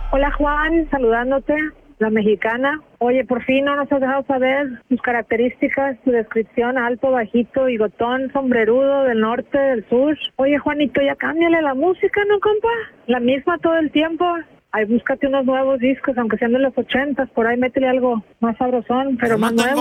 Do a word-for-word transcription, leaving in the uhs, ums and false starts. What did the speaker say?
Hola Juan, saludándote, la mexicana. Oye, por fin no nos has dejado saber tus características, tu descripción, alto, bajito, bigotón, sombrerudo, del norte, del sur. Oye Juanito, ya cámbiale la música, ¿no, compa? La misma todo el tiempo. Ay, búscate unos nuevos discos, aunque sean de los ochentas, por ahí métele algo más sabrosón, pero Yo no más tengo nuevo.